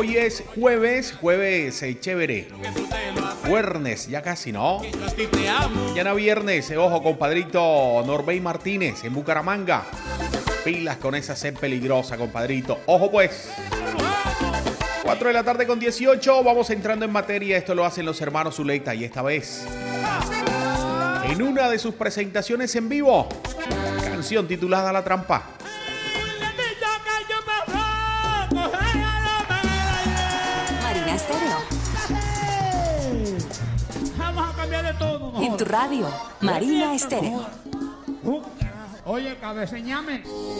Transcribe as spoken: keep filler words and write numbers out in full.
Hoy es jueves, jueves eh, chévere. Viernes, ya casi, ¿no? Mañana viernes, eh, ojo, compadrito Norbey Martínez en Bucaramanga. Pilas con esa sed peligrosa, compadrito. Ojo pues. cuatro de la tarde con dieciocho. Vamos entrando en materia. Esto lo hacen los hermanos Zuleta. Y esta vez, en una de sus presentaciones en vivo, canción titulada La Trampa. Marina Estéreo. Vamos a cambiar de todo. En tu radio, Marina Estéreo. Oye, cabeceñame.